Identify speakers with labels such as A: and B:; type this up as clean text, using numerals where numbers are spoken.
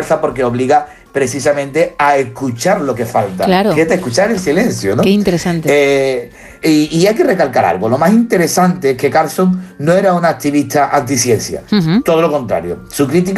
A: fuerza porque obliga precisamente a escuchar lo que falta.
B: Claro.
A: Fíjate, escuchar el silencio, ¿no?
B: Qué interesante.
A: Y hay que recalcar algo. Lo más interesante es que Carlson no era un activista anticiencia. Todo lo contrario. Su crítica